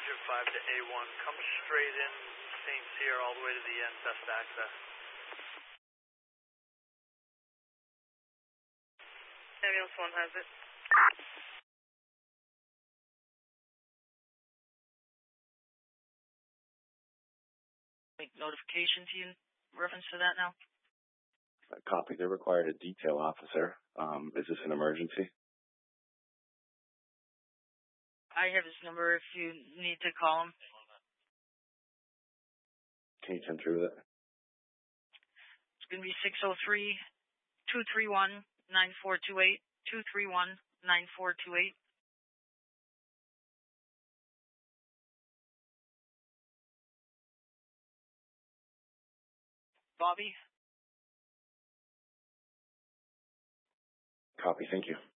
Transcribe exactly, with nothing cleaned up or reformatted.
two five to A one, come straight in Saint Cyr all the way to the end, best access. Ambulance one has it. Make notification to you in reference to that now? Copy. They required a detail officer. Um, is this an emergency? I have his number if you need to call him. Can you send through that? It's going to be six oh three, two three one, nine four two eight, two three one, nine four two eight. Bobby? Copy. Thank you.